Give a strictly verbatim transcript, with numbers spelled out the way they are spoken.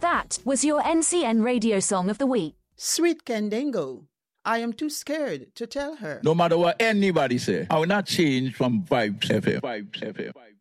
That was your N C N radio song of the week. Sweet Candango. I am too scared to tell her. No matter what anybody say, I will not change from Vibes F M. Vibes F M.